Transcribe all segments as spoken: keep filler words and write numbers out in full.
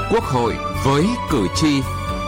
Quốc hội với cử tri.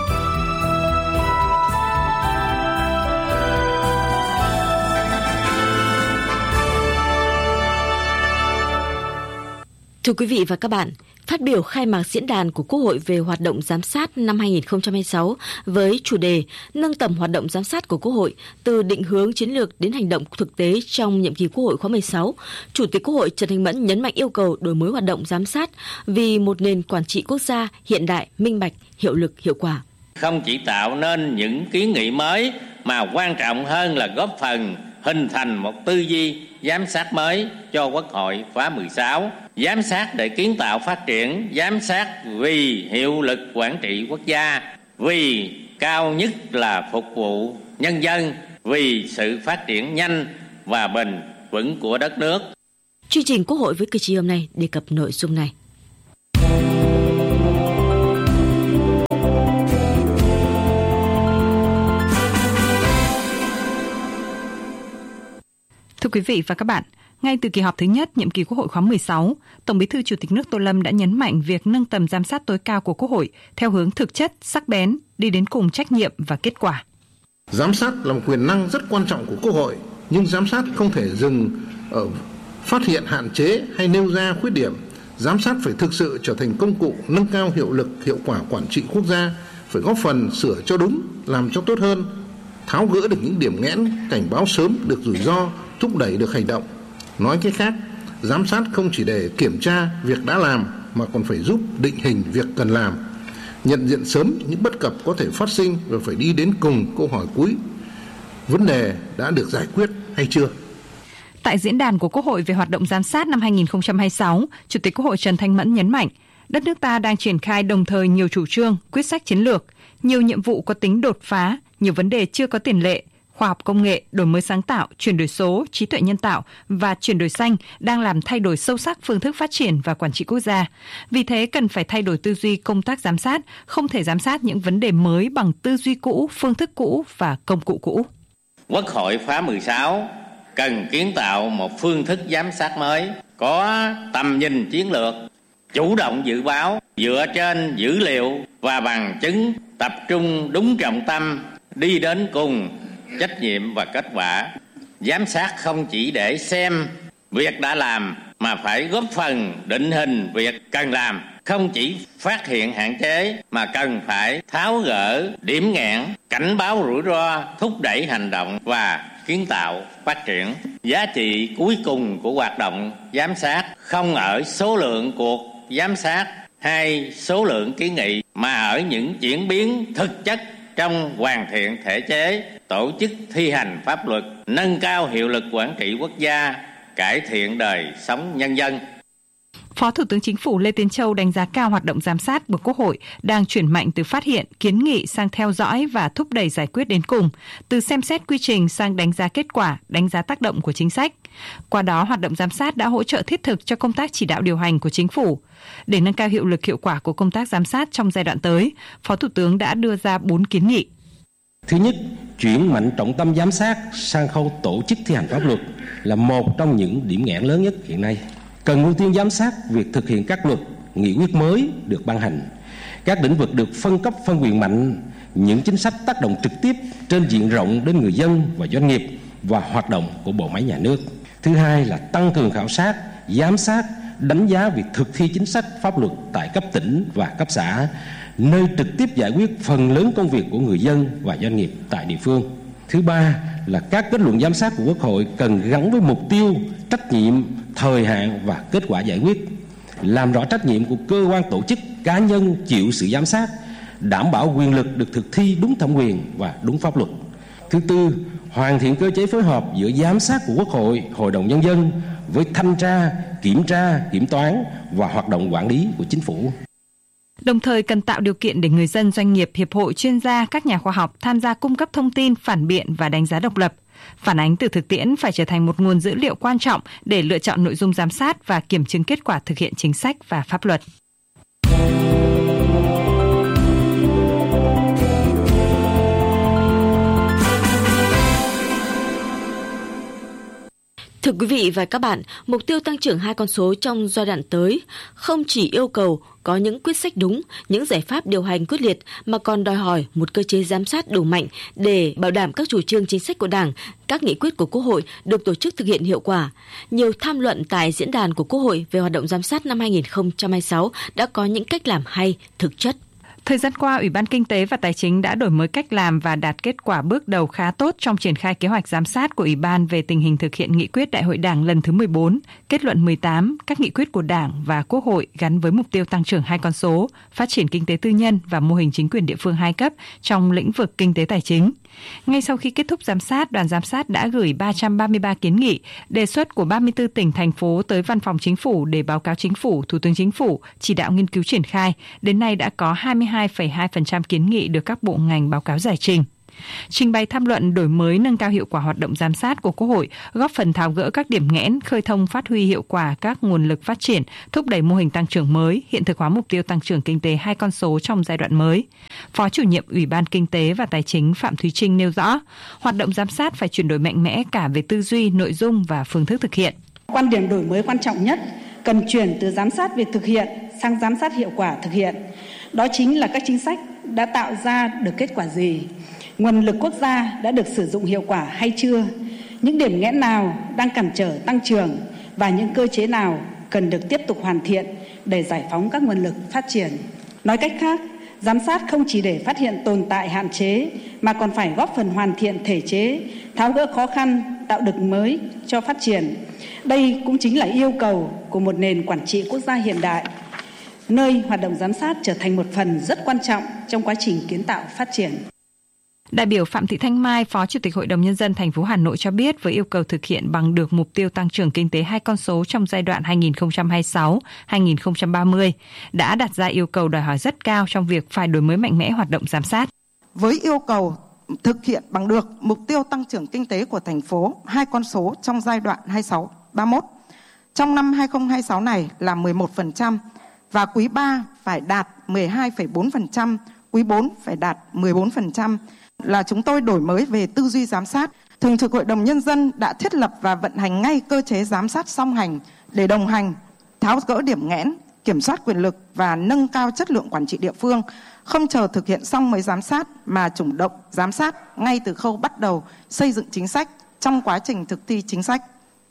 Thưa quý vị và các bạn, phát biểu khai mạc diễn đàn của Quốc hội về hoạt động giám sát năm hai không hai sáu với chủ đề nâng tầm hoạt động giám sát của Quốc hội từ định hướng chiến lược đến hành động thực tế trong nhiệm kỳ Quốc hội khóa mười sáu, Chủ tịch Quốc hội Trần Thanh Mẫn nhấn mạnh yêu cầu đổi mới hoạt động giám sát vì một nền quản trị quốc gia hiện đại, minh bạch, hiệu lực, hiệu quả. Không chỉ tạo nên những kiến nghị mới mà quan trọng hơn là góp phần hình thành một tư duy giám sát mới cho Quốc hội khóa mười sáu. Giám sát để kiến tạo phát triển, giám sát vì hiệu lực quản trị quốc gia, vì cao nhất là phục vụ nhân dân, vì sự phát triển nhanh và bền vững của đất nước. Chương trình Quốc hội với cử tri hôm nay đề cập nội dung này. Thưa quý vị và các bạn, ngay từ kỳ họp thứ nhất nhiệm kỳ Quốc hội khóa mười sáu, Tổng Bí thư Chủ tịch nước Tô Lâm đã nhấn mạnh việc nâng tầm giám sát tối cao của Quốc hội theo hướng thực chất, sắc bén, đi đến cùng trách nhiệm và kết quả. Giám sát là một quyền năng rất quan trọng của Quốc hội, nhưng giám sát không thể dừng ở phát hiện hạn chế hay nêu ra khuyết điểm. Giám sát phải thực sự trở thành công cụ nâng cao hiệu lực, hiệu quả quản trị quốc gia, phải góp phần sửa cho đúng, làm cho tốt hơn, tháo gỡ được những điểm nghẽn, cảnh báo sớm được rủi ro, thúc đẩy được hành động. Nói cách khác, giám sát không chỉ để kiểm tra việc đã làm mà còn phải giúp định hình việc cần làm, nhận diện sớm những bất cập có thể phát sinh và phải đi đến cùng câu hỏi cuối: vấn đề đã được giải quyết hay chưa? Tại diễn đàn của Quốc hội về hoạt động giám sát năm hai không hai sáu, Chủ tịch Quốc hội Trần Thanh Mẫn nhấn mạnh, đất nước ta đang triển khai đồng thời nhiều chủ trương, quyết sách chiến lược, nhiều nhiệm vụ có tính đột phá, nhiều vấn đề chưa có tiền lệ. Khoa học công nghệ, đổi mới sáng tạo, chuyển đổi số, trí tuệ nhân tạo và chuyển đổi xanh đang làm thay đổi sâu sắc phương thức phát triển và quản trị quốc gia. Vì thế cần phải thay đổi tư duy công tác giám sát, không thể giám sát những vấn đề mới bằng tư duy cũ, phương thức cũ và công cụ cũ. Quốc hội khóa mười sáu cần kiến tạo một phương thức giám sát mới, có tầm nhìn chiến lược, chủ động dự báo, dựa trên dữ liệu và bằng chứng, tập trung đúng trọng tâm, đi đến cùng trách nhiệm và kết quả. Giám sát không chỉ để xem việc đã làm mà phải góp phần định hình việc cần làm, không chỉ phát hiện hạn chế mà cần phải tháo gỡ điểm nghẽn, cảnh báo rủi ro, thúc đẩy hành động và kiến tạo phát triển. Giá trị cuối cùng của hoạt động giám sát không ở số lượng cuộc giám sát hay số lượng kiến nghị mà ở những chuyển biến thực chất trong hoàn thiện thể chế, tổ chức thi hành pháp luật, nâng cao hiệu lực quản trị quốc gia, cải thiện đời sống nhân dân. Phó Thủ tướng Chính phủ Lê Tiến Châu đánh giá cao hoạt động giám sát của Quốc hội đang chuyển mạnh từ phát hiện, kiến nghị sang theo dõi và thúc đẩy giải quyết đến cùng, từ xem xét quy trình sang đánh giá kết quả, đánh giá tác động của chính sách. Qua đó, hoạt động giám sát đã hỗ trợ thiết thực cho công tác chỉ đạo điều hành của Chính phủ. Để nâng cao hiệu lực hiệu quả của công tác giám sát trong giai đoạn tới, Phó Thủ tướng đã đưa ra bốn kiến nghị. Thứ nhất, chuyển mạnh trọng tâm giám sát sang khâu tổ chức thi hành pháp luật là một trong những điểm nghẽn lớn nhất hiện nay. Cần ưu tiên giám sát việc thực hiện các luật, nghị quyết mới được ban hành, các lĩnh vực được phân cấp phân quyền mạnh, những chính sách tác động trực tiếp trên diện rộng đến người dân và doanh nghiệp và hoạt động của bộ máy nhà nước. Thứ hai là tăng cường khảo sát, giám sát, đánh giá việc thực thi chính sách pháp luật tại cấp tỉnh và cấp xã, nơi trực tiếp giải quyết phần lớn công việc của người dân và doanh nghiệp tại địa phương. Thứ ba là các kết luận giám sát của Quốc hội cần gắn với mục tiêu, trách nhiệm, thời hạn và kết quả giải quyết, làm rõ trách nhiệm của cơ quan tổ chức, cá nhân chịu sự giám sát, đảm bảo quyền lực được thực thi đúng thẩm quyền và đúng pháp luật. Thứ tư, hoàn thiện cơ chế phối hợp giữa giám sát của Quốc hội, Hội đồng Nhân dân với thanh tra, kiểm tra, kiểm toán và hoạt động quản lý của Chính phủ. Đồng thời cần tạo điều kiện để người dân, doanh nghiệp, hiệp hội, chuyên gia, các nhà khoa học tham gia cung cấp thông tin, phản biện và đánh giá độc lập. Phản ánh từ thực tiễn phải trở thành một nguồn dữ liệu quan trọng để lựa chọn nội dung giám sát và kiểm chứng kết quả thực hiện chính sách và pháp luật. Thưa quý vị và các bạn, mục tiêu tăng trưởng hai con số trong giai đoạn tới không chỉ yêu cầu có những quyết sách đúng, những giải pháp điều hành quyết liệt mà còn đòi hỏi một cơ chế giám sát đủ mạnh để bảo đảm các chủ trương chính sách của Đảng, các nghị quyết của Quốc hội được tổ chức thực hiện hiệu quả. Nhiều tham luận tại diễn đàn của Quốc hội về hoạt động giám sát năm hai không hai sáu đã có những cách làm hay, thực chất. Thời gian qua, Ủy ban Kinh tế và Tài chính đã đổi mới cách làm và đạt kết quả bước đầu khá tốt trong triển khai kế hoạch giám sát của Ủy ban về tình hình thực hiện nghị quyết Đại hội Đảng lần thứ mười bốn, kết luận mười tám, các nghị quyết của Đảng và Quốc hội gắn với mục tiêu tăng trưởng hai con số, phát triển kinh tế tư nhân và mô hình chính quyền địa phương hai cấp trong lĩnh vực kinh tế tài chính. Ngay sau khi kết thúc giám sát, đoàn giám sát đã gửi ba trăm ba mươi ba kiến nghị, đề xuất của ba mươi tư tỉnh, thành phố tới Văn phòng Chính phủ để báo cáo Chính phủ, Thủ tướng Chính phủ, chỉ đạo nghiên cứu triển khai. Đến nay đã có hai mươi hai phẩy hai phần trăm kiến nghị được các bộ ngành báo cáo giải trình. Trình bày tham luận đổi mới nâng cao hiệu quả hoạt động giám sát của Quốc hội, góp phần tháo gỡ các điểm nghẽn, khơi thông phát huy hiệu quả các nguồn lực phát triển, thúc đẩy mô hình tăng trưởng mới, hiện thực hóa mục tiêu tăng trưởng kinh tế hai con số trong giai đoạn mới. Phó chủ nhiệm Ủy ban Kinh tế và Tài chính Phạm Thúy Trinh nêu rõ, hoạt động giám sát phải chuyển đổi mạnh mẽ cả về tư duy, nội dung và phương thức thực hiện. Quan điểm đổi mới quan trọng nhất cần chuyển từ giám sát việc thực hiện sang giám sát hiệu quả thực hiện. Đó chính là các chính sách đã tạo ra được kết quả gì, nguồn lực quốc gia đã được sử dụng hiệu quả hay chưa, những điểm nghẽn nào đang cản trở tăng trưởng và những cơ chế nào cần được tiếp tục hoàn thiện để giải phóng các nguồn lực phát triển. Nói cách khác, giám sát không chỉ để phát hiện tồn tại hạn chế mà còn phải góp phần hoàn thiện thể chế, tháo gỡ khó khăn, tạo được mới cho phát triển. Đây cũng chính là yêu cầu của một nền quản trị quốc gia hiện đại, nơi hoạt động giám sát trở thành một phần rất quan trọng trong quá trình kiến tạo phát triển. Đại biểu Phạm Thị Thanh Mai, Phó Chủ tịch Hội đồng Nhân dân thành phố Hà Nội cho biết, với yêu cầu thực hiện bằng được mục tiêu tăng trưởng kinh tế hai con số trong giai đoạn hai nghìn không trăm hai mươi sáu đến hai nghìn không trăm ba mươi, đã đặt ra yêu cầu đòi hỏi rất cao trong việc phải đổi mới mạnh mẽ hoạt động giám sát. Với yêu cầu thực hiện bằng được mục tiêu tăng trưởng kinh tế của thành phố hai con số trong giai đoạn hai mươi sáu đến ba mươi mốt, trong năm hai nghìn không trăm hai mươi sáu này là mười một phần trăm và quý ba phải đạt mười hai phẩy bốn phần trăm, quý bốn phải đạt mười bốn phần trăm. Là chúng tôi đổi mới về tư duy giám sát. Thường trực Hội đồng Nhân dân đã thiết lập và vận hành ngay cơ chế giám sát song hành để đồng hành, tháo gỡ điểm nghẽn, kiểm soát quyền lực và nâng cao chất lượng quản trị địa phương, không chờ thực hiện xong mới giám sát mà chủ động giám sát ngay từ khâu bắt đầu xây dựng chính sách trong quá trình thực thi chính sách.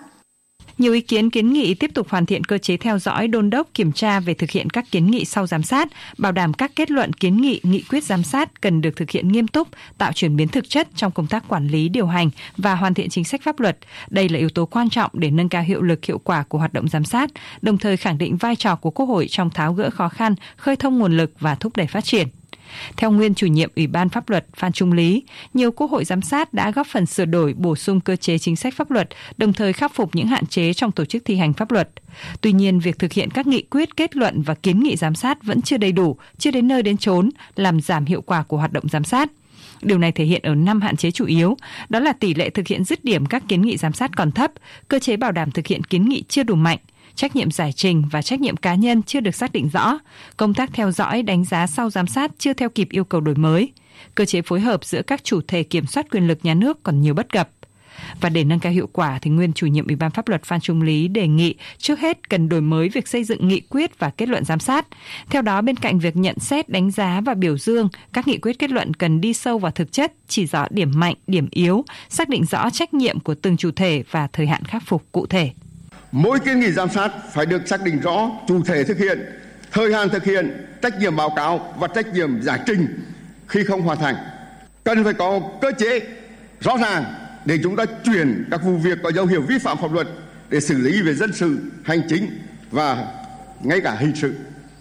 Nhiều ý kiến kiến nghị tiếp tục hoàn thiện cơ chế theo dõi, đôn đốc, kiểm tra về thực hiện các kiến nghị sau giám sát, bảo đảm các kết luận, kiến nghị, nghị quyết giám sát cần được thực hiện nghiêm túc, tạo chuyển biến thực chất trong công tác quản lý, điều hành và hoàn thiện chính sách pháp luật. Đây là yếu tố quan trọng để nâng cao hiệu lực, hiệu quả của hoạt động giám sát, đồng thời khẳng định vai trò của Quốc hội trong tháo gỡ khó khăn, khơi thông nguồn lực và thúc đẩy phát triển. Theo nguyên chủ nhiệm Ủy ban Pháp luật Phan Trung Lý, nhiều quốc hội giám sát đã góp phần sửa đổi, bổ sung cơ chế chính sách pháp luật, đồng thời khắc phục những hạn chế trong tổ chức thi hành pháp luật. Tuy nhiên, việc thực hiện các nghị quyết, kết luận và kiến nghị giám sát vẫn chưa đầy đủ, chưa đến nơi đến chốn, làm giảm hiệu quả của hoạt động giám sát. Điều này thể hiện ở năm hạn chế chủ yếu, đó là tỷ lệ thực hiện dứt điểm các kiến nghị giám sát còn thấp, cơ chế bảo đảm thực hiện kiến nghị chưa đủ mạnh, trách nhiệm giải trình và trách nhiệm cá nhân chưa được xác định rõ, công tác theo dõi, đánh giá sau giám sát chưa theo kịp yêu cầu đổi mới, cơ chế phối hợp giữa các chủ thể kiểm soát quyền lực nhà nước còn nhiều bất cập. Và để nâng cao hiệu quả thì nguyên chủ nhiệm Ủy ban Pháp luật Phan Trung Lý đề nghị trước hết cần đổi mới việc xây dựng nghị quyết và kết luận giám sát. Theo đó, bên cạnh việc nhận xét, đánh giá và biểu dương, các nghị quyết kết luận cần đi sâu vào thực chất, chỉ rõ điểm mạnh, điểm yếu, xác định rõ trách nhiệm của từng chủ thể và thời hạn khắc phục cụ thể. Mỗi kiến nghị giám sát phải được xác định rõ chủ thể thực hiện, thời hạn thực hiện, trách nhiệm báo cáo và trách nhiệm giải trình khi không hoàn thành. Cần phải có cơ chế rõ ràng để chúng ta chuyển các vụ việc có dấu hiệu vi phạm pháp luật để xử lý về dân sự, hành chính và ngay cả hình sự.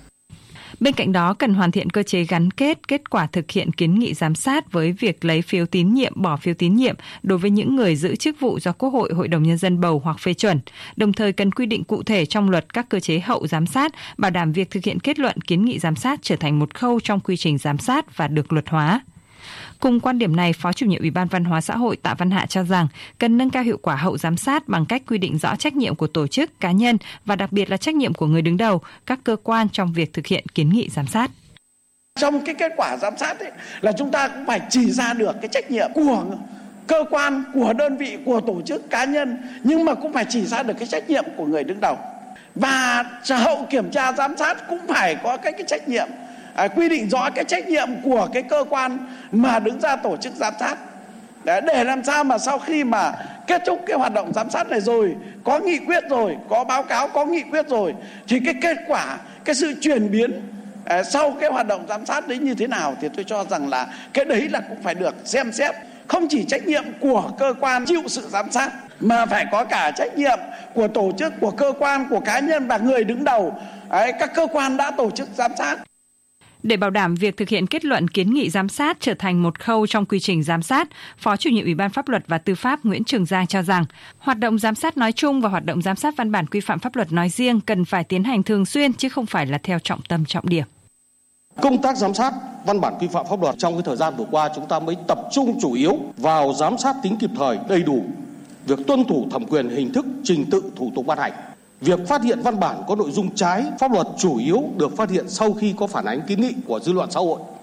Bên cạnh đó, cần hoàn thiện cơ chế gắn kết kết quả thực hiện kiến nghị giám sát với việc lấy phiếu tín nhiệm, bỏ phiếu tín nhiệm đối với những người giữ chức vụ do Quốc hội, Hội đồng Nhân dân bầu hoặc phê chuẩn. Đồng thời cần quy định cụ thể trong luật các cơ chế hậu giám sát, bảo đảm việc thực hiện kết luận kiến nghị giám sát trở thành một khâu trong quy trình giám sát và được luật hóa. Cùng quan điểm này, Phó chủ nhiệm Ủy ban Văn hóa Xã hội Tạ Văn Hạ cho rằng cần nâng cao hiệu quả hậu giám sát bằng cách quy định rõ trách nhiệm của tổ chức, cá nhân và đặc biệt là trách nhiệm của người đứng đầu, các cơ quan trong việc thực hiện kiến nghị giám sát. Trong cái kết quả giám sát ấy, là chúng ta cũng phải chỉ ra được cái trách nhiệm của cơ quan, của đơn vị, của tổ chức cá nhân, nhưng mà cũng phải chỉ ra được cái trách nhiệm của người đứng đầu. Và hậu kiểm tra giám sát cũng phải có cái, cái trách nhiệm, à, quy định rõ cái trách nhiệm của cái cơ quan mà đứng ra tổ chức giám sát. Để, để làm sao mà sau khi mà kết thúc cái hoạt động giám sát này rồi, có nghị quyết rồi, có báo cáo, có nghị quyết rồi, thì cái kết quả, cái sự chuyển biến à, sau cái hoạt động giám sát đấy như thế nào, thì tôi cho rằng là cái đấy là cũng phải được xem xét. Không chỉ trách nhiệm của cơ quan chịu sự giám sát, mà phải có cả trách nhiệm của tổ chức, của cơ quan, của cá nhân và người đứng đầu đấy, các cơ quan đã tổ chức giám sát. Để bảo đảm việc thực hiện kết luận kiến nghị giám sát trở thành một khâu trong quy trình giám sát, Phó Chủ nhiệm Ủy ban Pháp luật và Tư pháp Nguyễn Trường Giang cho rằng, hoạt động giám sát nói chung và hoạt động giám sát văn bản quy phạm pháp luật nói riêng cần phải tiến hành thường xuyên chứ không phải là theo trọng tâm trọng điểm. Công tác giám sát văn bản quy phạm pháp luật trong cái thời gian vừa qua chúng ta mới tập trung chủ yếu vào giám sát tính kịp thời, đầy đủ, việc tuân thủ thẩm quyền, hình thức, trình tự, thủ tục ban hành. Việc phát hiện văn bản có nội dung trái pháp luật chủ yếu được phát hiện sau khi có phản ánh kiến nghị của dư luận xã hội.